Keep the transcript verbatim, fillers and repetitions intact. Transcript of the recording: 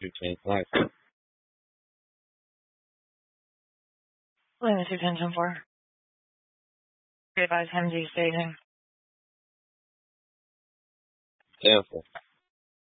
you change life. Limit attention for. Advise him to staging. Cancel.